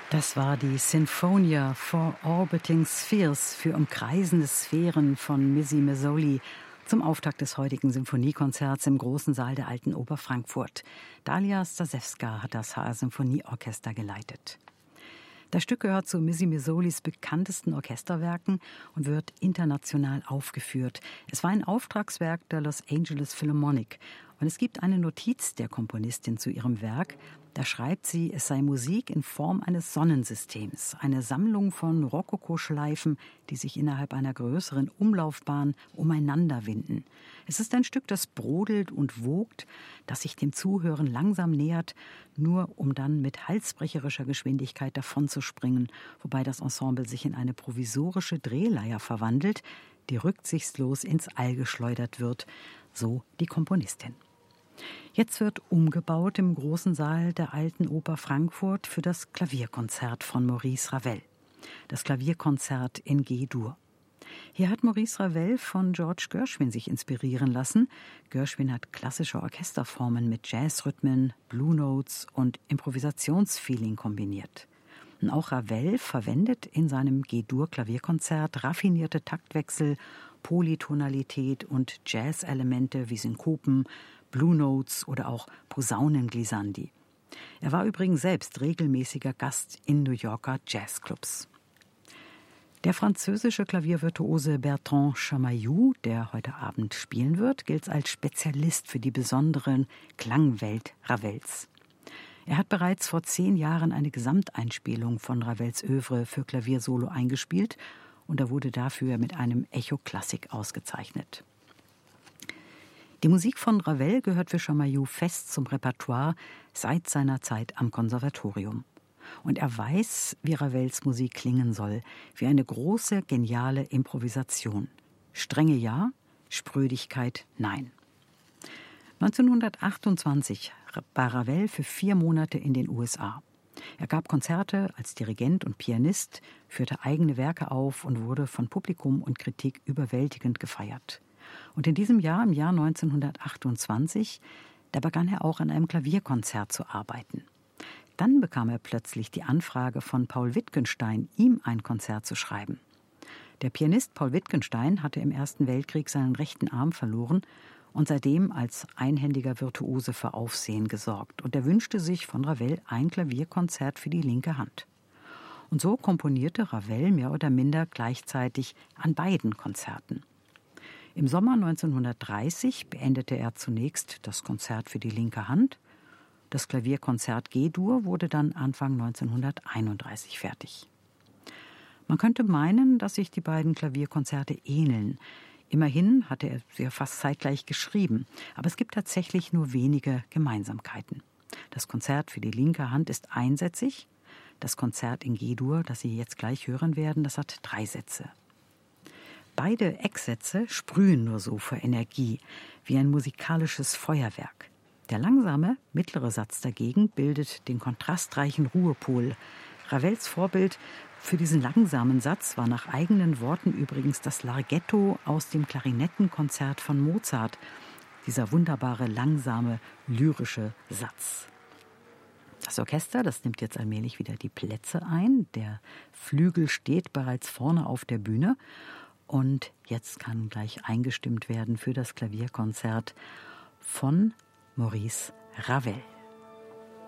Das war die Sinfonia for Orbiting Spheres für umkreisende Sphären von Missy Mazzoli zum Auftakt des heutigen Symphoniekonzerts im Großen Saal der Alten Oper Frankfurt. Dalia Stasewska hat das HR Symphonieorchester geleitet. Das Stück gehört zu Missy Mazzolis bekanntesten Orchesterwerken und wird international aufgeführt. Es war ein Auftragswerk der Los Angeles Philharmonic. Und es gibt eine Notiz der Komponistin zu ihrem Werk. Da schreibt sie, es sei Musik in Form eines Sonnensystems, eine Sammlung von Rokokoschleifen, die sich innerhalb einer größeren Umlaufbahn umeinander winden. Es ist ein Stück, das brodelt und wogt, das sich dem Zuhören langsam nähert, nur um dann mit halsbrecherischer Geschwindigkeit davonzuspringen, wobei das Ensemble sich in eine provisorische Drehleier verwandelt, die rücksichtslos ins All geschleudert wird, so die Komponistin. Jetzt wird umgebaut im Großen Saal der Alten Oper Frankfurt für das Klavierkonzert von Maurice Ravel. Das Klavierkonzert in G-Dur. Hier hat Maurice Ravel von George Gershwin sich inspirieren lassen. Gershwin hat klassische Orchesterformen mit Jazzrhythmen, Blue Notes und Improvisationsfeeling kombiniert. Und auch Ravel verwendet in seinem G-Dur-Klavierkonzert raffinierte Taktwechsel, Polytonalität und Jazz-Elemente wie Synkopen, Blue Notes oder auch Posaunenglissandi. Er war übrigens selbst regelmäßiger Gast in New Yorker Jazzclubs. Der französische Klaviervirtuose Bertrand Chamayou, der heute Abend spielen wird, gilt als Spezialist für die besonderen Klangwelt Ravels. Er hat bereits vor 10 Jahren eine Gesamteinspielung von Ravels Œuvre für Klaviersolo eingespielt und er wurde dafür mit einem Echo Klassik ausgezeichnet. Die Musik von Ravel gehört für Chamayou fest zum Repertoire seit seiner Zeit am Konservatorium. Und er weiß, wie Ravels Musik klingen soll, wie eine große, geniale Improvisation. Strenge ja, Sprödigkeit nein. 1928 war Ravel für 4 Monate in den USA. Er gab Konzerte als Dirigent und Pianist, führte eigene Werke auf und wurde von Publikum und Kritik überwältigend gefeiert. Und in diesem Jahr, im Jahr 1928, da begann er auch an einem Klavierkonzert zu arbeiten. Dann bekam er plötzlich die Anfrage von Paul Wittgenstein, ihm ein Konzert zu schreiben. Der Pianist Paul Wittgenstein hatte im Ersten Weltkrieg seinen rechten Arm verloren und seitdem als einhändiger Virtuose für Aufsehen gesorgt. Und er wünschte sich von Ravel ein Klavierkonzert für die linke Hand. Und so komponierte Ravel mehr oder minder gleichzeitig an beiden Konzerten. Im Sommer 1930 beendete er zunächst das Konzert für die linke Hand. Das Klavierkonzert G-Dur wurde dann Anfang 1931 fertig. Man könnte meinen, dass sich die beiden Klavierkonzerte ähneln. Immerhin hatte er sie fast zeitgleich geschrieben, aber es gibt tatsächlich nur wenige Gemeinsamkeiten. Das Konzert für die linke Hand ist einsätzig. Das Konzert in G-Dur, das Sie jetzt gleich hören werden, das hat 3 Sätze. Beide Ecksätze sprühen nur so vor Energie, wie ein musikalisches Feuerwerk. Der langsame, mittlere Satz dagegen bildet den kontrastreichen Ruhepol. Ravels Vorbild für diesen langsamen Satz war nach eigenen Worten übrigens das Larghetto aus dem Klarinettenkonzert von Mozart, dieser wunderbare, langsame, lyrische Satz. Das Orchester, das nimmt jetzt allmählich wieder die Plätze ein. Der Flügel steht bereits vorne auf der Bühne. Und jetzt kann gleich eingestimmt werden für das Klavierkonzert von Maurice Ravel.